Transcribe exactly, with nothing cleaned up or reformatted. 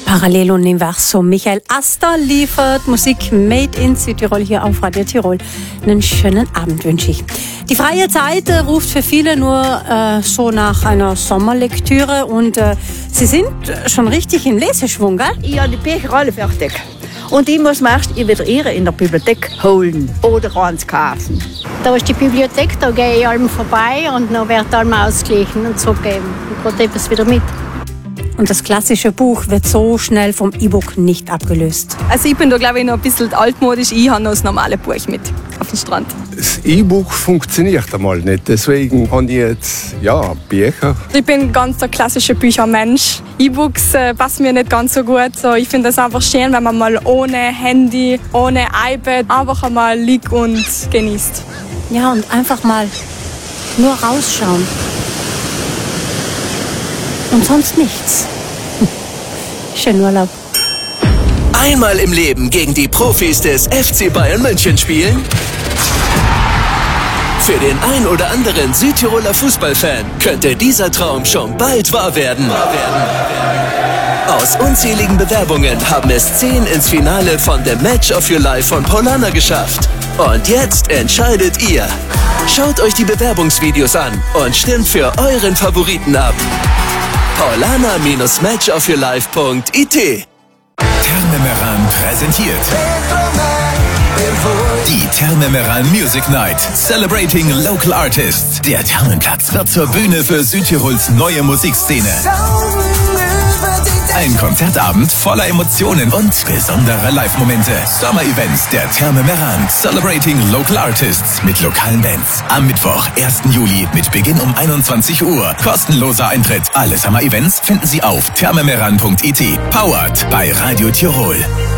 Paralleluniversum. Michael Aster liefert Musik Made in Südtirol hier auf Radio Tirol. Einen schönen Abend wünsche ich. Die freie Zeit äh, ruft für viele nur äh, so nach einer Sommerlektüre und äh, Sie sind schon richtig im Leseschwung, gell? Ja, die Bücher alle fertig. Und ich muss meist ich wieder ihre in der Bibliothek holen oder ans kaufen. Da ist die Bibliothek, da gehe ich allem vorbei und dann wird allem ausgeglichen und so geben. Und geht etwas wieder mit. Und das klassische Buch wird so schnell vom E-Book nicht abgelöst. Also ich bin da glaube ich noch ein bisschen altmodisch. Ich habe noch das normale Buch mit auf dem Strand. Das E-Book funktioniert einmal nicht, deswegen habe ich jetzt ja, Bücher. Ich bin ganz der klassische Büchermensch. E-Books äh, passen mir nicht ganz so gut. So, ich finde es einfach schön, wenn man mal ohne Handy, ohne iPad einfach einmal liegt und genießt. Ja, und einfach mal nur rausschauen. Und sonst nichts. Schönen Urlaub. Einmal im Leben gegen die Profis des F C Bayern München spielen? Für den ein oder anderen Südtiroler Fußballfan könnte dieser Traum schon bald wahr werden. Aus unzähligen Bewerbungen haben es zehn ins Finale von The Match of Your Life von Paulana geschafft. Und jetzt entscheidet ihr. Schaut euch die Bewerbungsvideos an und stimmt für euren Favoriten ab. paulana Bindestrich match of your life Punkt I T. Therme Meran präsentiert die Therme Meran Music Night, celebrating local artists. Der Thermenplatz wird zur Bühne für Südtirols neue Musikszene. Ein Konzertabend voller Emotionen und besonderer Live-Momente. Sommer-Events der Therme Meran, celebrating local artists mit lokalen Bands. Am Mittwoch, ersten Juli mit Beginn um einundzwanzig Uhr. Kostenloser Eintritt. Alle Sommer-Events finden Sie auf therme meran Punkt I T. Powered bei Radio Tirol.